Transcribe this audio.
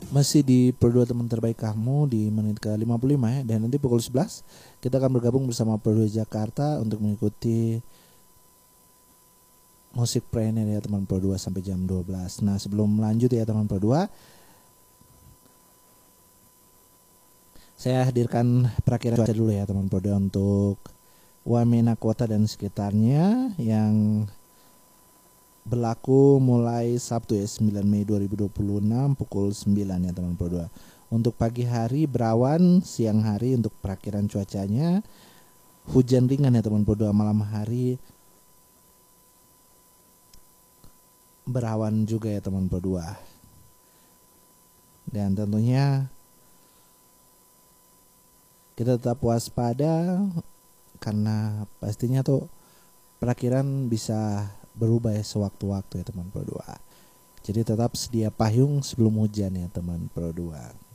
Masih di Pro 2 teman terbaik kamu di menit ke-55 ya. Dan nanti pukul 11 kita akan bergabung bersama Pro 2 Jakarta untuk mengikuti musik premier ya teman Pro 2 sampai jam 12. Nah, sebelum lanjut ya teman Pro 2, saya hadirkan perakiran cuaca dulu ya teman Pro 2 untuk Wamena Kota dan sekitarnya yang berlaku mulai Sabtu ya 9 Mei 2026 pukul 9 ya teman Pro 2. Untuk pagi hari berawan, siang hari untuk perakiran cuacanya hujan ringan ya teman Pro 2, malam hari berawan juga ya teman Pro 2. Dan tentunya kita tetap waspada karena pastinya tuh perakiran bisa berubah ya sewaktu-waktu ya teman Pro 2. Jadi tetap sedia payung sebelum hujan ya teman Pro 2.